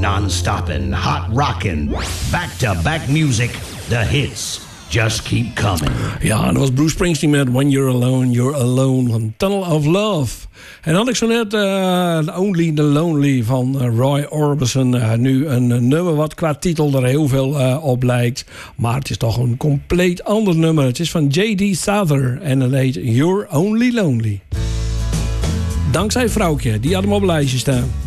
Non-stopping, hot rockin', back-to-back music, the hits just keep coming. Ja, dat was Bruce Springsteen met When You're Alone van Tunnel of Love. En had ik zo net Only the Lonely van Roy Orbison. Nu een nummer wat qua titel er heel veel op lijkt. Maar het is toch een compleet ander nummer. Het is van J.D. Souther en het heet You're Only Lonely. Dankzij vrouwtje, die had hem op een lijstje staan.